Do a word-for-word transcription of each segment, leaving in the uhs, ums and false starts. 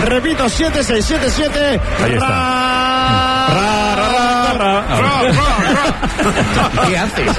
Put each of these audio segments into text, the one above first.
Repito, siete seis siete siete. Ahí está. Ra, ra, ra, ra. ¿Qué haces?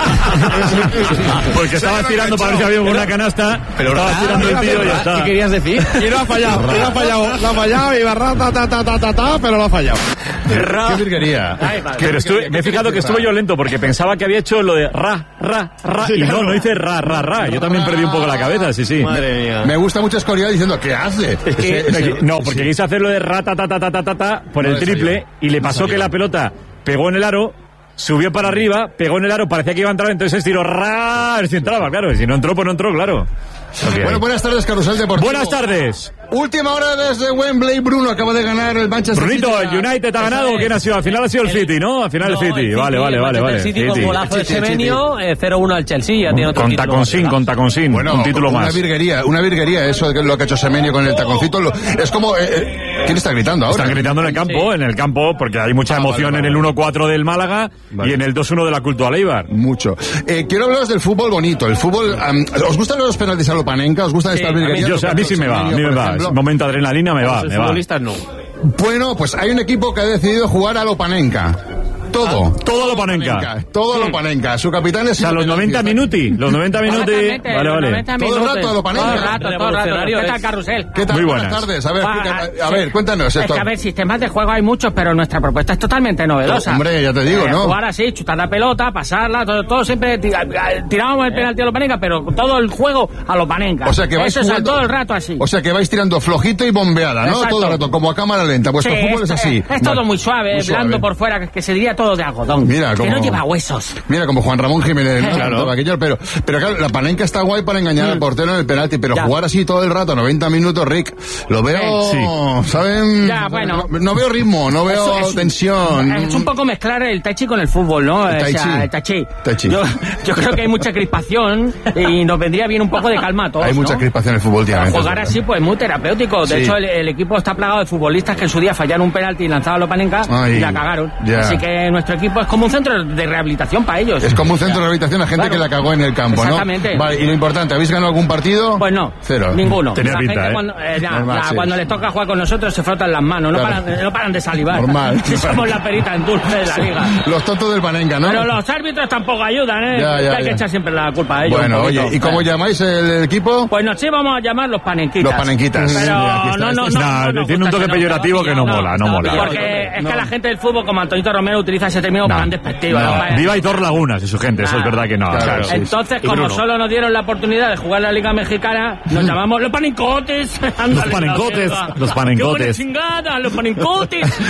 Porque estaba tirando para ver si había una canasta, pero estaba ra, tirando el tío y ya está. ¿Qué querías decir? Y lo ha fallado, y lo ha fallado, lo ha fallado, y va ra, ta, ta, ta, ta, ta, ta, pero lo ha fallado. Qué virguería. Pero estuve, me he fijado que estuve yo lento porque pensaba que había hecho lo de ra, ra, ra. Sí, Y no, claro. no hice ra, ra, ra. Yo también perdí un poco la cabeza, sí, sí. Madre mía. Me gusta mucho Escorial diciendo, ¿qué hace? Es que, Ese- ese- no, porque quise hacer lo de ra, ta, ta, ta, ta, ta, ta, ta, por No el le triple salió. y le pasó No que salió. la pelota pegó en el aro, subió para arriba, pegó en el aro, parecía que iba a entrar, entonces estiró ra, a ver si entraba, claro. Y si no entró, pues no entró, claro. Okay. Bueno, buenas tardes, Carrusel Deportivo. Buenas tardes. Última hora desde Wembley. Bruno acaba de ganar el Manchester Brunito, City. el United ha ganado. es. ¿Quién ha sido? Al final ha sido el El- City, ¿no? Al final No, el City. el Vale, City, vale, el vale, Manchester vale. City con City. golazo de Sí, sí, sí, Semenyo, eh, cero uno al Chelsea, ya tiene otro Con título. taconcín, más, con taconcín. Bueno, un título una más. virguería, una virguería eso de lo que ha hecho Semenyo con el taconcito. Lo- es como... eh, eh, ¿quién está gritando ahora? Están gritando en el campo, Sí. en el campo, porque hay mucha Ah, emoción vale, vale. en el uno cuatro del Málaga Vale. y en el dos uno de la Cultural Eibar. Mucho. Eh, quiero hablaros del fútbol bonito. El fútbol... am, ¿Os gustan los penaltis a lo Panenka? ¿Os gustan Sí, estas a mí- virguerías? Yo, o sea, a mí sí me va, a mí me Por va. ejemplo. Momento adrenalina me va, Los me va. futbolistas no. Bueno, pues hay un equipo que ha decidido jugar a lo Panenka. Todo. Todo lo Panenka. Todo a lo Panenka. Su capitán es... O sea, los noventa minuti, los noventa minuti. Exactamente, Vale, los vale. noventa Todo el minutos. rato a lo Panenka. Todo el rato, todo el rato. Revolucionario ¿Qué tal, es. Carrusel? ¿Qué tal? Muy buenas. Buenas tardes. A ver, Ah, explica- a sí. ver, cuéntanos Es esto. que, a ver, sistemas de juego hay muchos, pero nuestra propuesta es totalmente novedosa. Hombre, ya te digo, Eh, ¿no? Jugar así, chutar la pelota, pasarla, todo, todo siempre tira- tirábamos el penalti a los Panenka, pero todo el juego a los Panenka. O sea que vais Eso es jugando- todo el rato así. O sea que vais tirando flojito y bombeada, ¿no? Exacto. Todo el rato, como a cámara lenta. Vuestro Sí, fútbol es es, así. Es, es todo Vale. muy suave, Muy blando suave. por fuera, que, que se diría todo de algodón. Mira, que como- no lleva huesos. Mira, como Juan Ramón Jiménez, ¿no? Claro. Todo aquello, pero, pero claro, la Panenka está guay para engañar al portero en el penalti, pero Ya. jugar así todo el rato, noventa minutos, Rick, lo veo, Sí. ¿saben? Ya, bueno. No, no veo ritmo, no veo Eso es- tensión. Es un poco mezclar el tai chi con el fútbol, ¿no? El tai O sea, chi. el tai chi. Tai chi. Yo, yo creo que hay mucha crispación y nos vendría bien un poco de calma a todos, Hay mucha ¿no? crispación en el fútbol últimamente. Jugar es así, verdad. pues muy terapéutico. De Sí. hecho, el, el equipo está plagado de futbolistas que en su día fallaron un penalti y lanzaban a los Panenka Ay, y la cagaron. ya. Así que nuestro equipo es como un centro de rehabilitación para ellos. Es como un centro de rehabilitación a gente Claro. que la cagó en el campo, ¿no? Exactamente. Vale, y lo importante, ¿habéis ganado algún partido? Pues no, Cero. ninguno. Tenía La pinta, gente ¿eh? cuando, eh, ya, Normal, ya, sí. cuando les toca jugar con nosotros se frotan las manos, no, Claro. paran, no paran de salivar. Normal. Si somos la perita en dulce de la liga. Los tontos del Panenka, ¿no? Pero los árbitros tampoco ayudan, ¿eh? Ya, ya, Hay que ya. echar siempre la culpa a ellos. Bueno, un poquito. oye, ¿y cómo Eh. llamáis el equipo? Pues nos íbamos a llamar los panenquitas. Los panenquitas. Pero Mira, aquí está. no, no, no. Nah, no nos tiene un gusta toque ese peyorativo nombre. que no mola, no mola. Porque es que la gente del fútbol, como Antonito Romero, utiliza ese término No. tan despectivo. No. ¿no? Viva Hitor Lagunas y su gente, eso es verdad que no. Claro, claro. sí. Entonces, Y como Bruno. solo nos dieron la oportunidad de jugar la Liga Mexicana, nos llamamos los panencotes. Ándale, panencotes, la verga. los panencotes. ¡Qué buena chingada, los panencotes!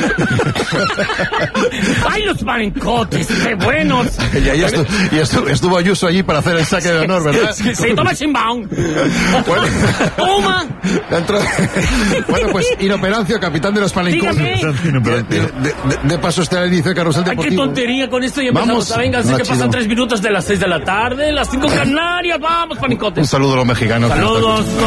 ¡Ay, los panencotes! ¡Qué buenos! Y ahí estu- y estu- estuvo Ayuso allí para hacer el saque de honor, ¿verdad? Sí, toma Simbaum. Bueno. Toma. Dentro de- Bueno, pues Inoperancio, capitán de los Panencotes. Dígame. De, de- de- de paso está el inicio de Carrusel Ay, qué Deportivo. tontería con esto y empezamos. Vamos. Venga, sé No, que chido. pasan tres minutos de las seis de la tarde, las cinco Canarias. Vamos, Un panicotes. saludo a los mexicanos. que nos están Saludos. escuchando.